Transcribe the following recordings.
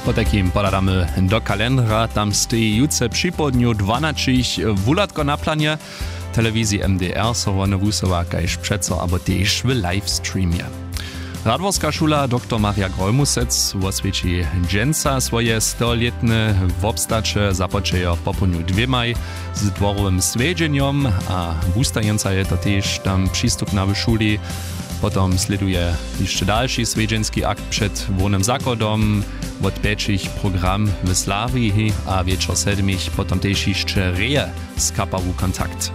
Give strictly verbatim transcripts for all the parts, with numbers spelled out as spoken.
Po takim podadamy do kalendra, tam stoi jutce przy południu dwanaście wulatko na planie. Telewizji M D R so one wusowa kajż przeco, abo też w live streamie. Radworska szula dr Maria Grolmusec oswieci dżęca swoje stoletne wobstacze započejo po południu dwemaj z dworowym swiedzeniem, a wustajęca je to też tam przystupna w szuli. Potom sleduje jeszcze dalszy swiedzenski akt przed wolnym zakładom, od pięciich program w Slawii, a wieczor siedmich potom też jeszcze reje z kapawu kontakt.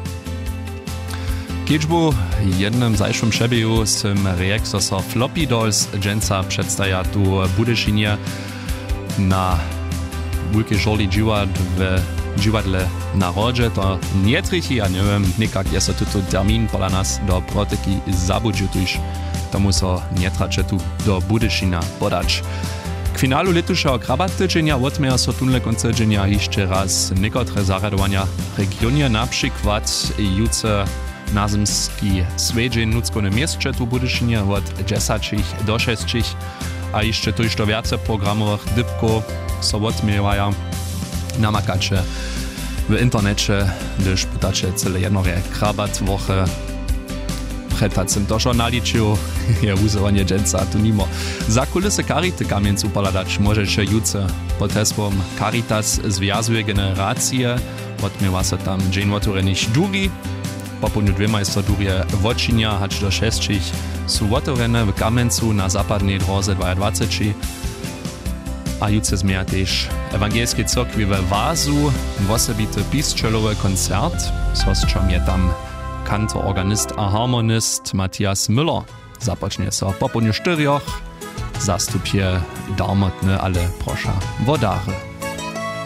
Kiečbu jednym zajszym przebiegu sym rejek, so so Floppy Dolls dżęca przedstawia tu Budyszynie na wielkiej żoli dziwad w dziwadle na rodze. To nie trichy, ja nie wiem, nikak jest to tu termin pola nas do protyki zabudził, tuż tomu so nie tracze tu do Budyszyna podać. K finalu letušeho krabatydzenia odmieja so tunle koncedżenia jeszcze raz niekotre zaradowania regionie, na przykład jutce nazemski swiedzień nuckone mieście tu Budyszynie od dziesięciu do sześciu, a jeszcze tuż do więcej programowych dybko so odmiewają namakacze w internecie, gdyż pytacie cele jednore krabat woche. Przed tym to schon naliczył, je używanie dżęca tu mimo. Za kulisy Carity Kamieńcu poladać możecie jutce pod hasłem Caritas związuje generacje. Odmiewa se tam dzień otworenych duri. Po południu dwema jest to durje Wočinia, aż do sześciu są otworene w Kamieńcu na zapadnej drodze dwadzieścia. A jutce zmienia też Ewangelskie Cyrkwi we Wazu, osobity pisczelowy koncert, z czym je tam kantor, organist a harmonist Matthias Müller. Zapocznie so po południu czterech, zastupie darmotne, ale prosza wodary.